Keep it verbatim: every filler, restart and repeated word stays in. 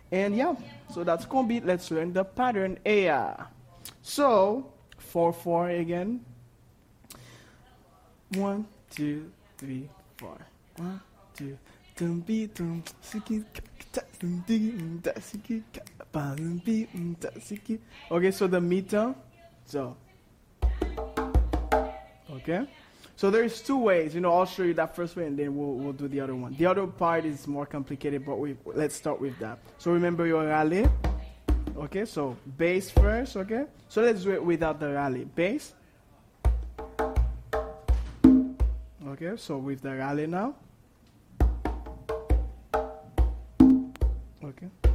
And yeah, so that's gonna be, let's learn the pattern A. So, four four again. One, two, three, four. One, two, dum be dum, siki, ta dum di, da siki, ba dum be, da siki. Okay, so the meter, so. Okay, so there's two ways. You know, I'll show you that first way, and then we'll we'll do the other one. The other part is more complicated, but we let's start with that. So remember your rally. Okay, so bass first. Okay, so let's do it without the rally. Bass. Okay, so with the rally now. Okay.